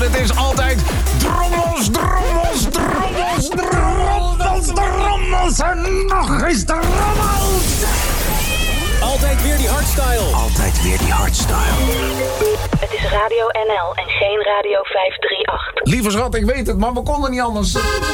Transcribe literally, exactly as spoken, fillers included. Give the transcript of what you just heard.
het is altijd drommels, drommels, drommels, drommels, drommels en nog eens drommels. Altijd weer die hardstyle. Altijd weer die hardstyle. Het is Radio N L en geen Radio vijf drie acht. Lieve schat, ik weet het, maar we konden niet anders.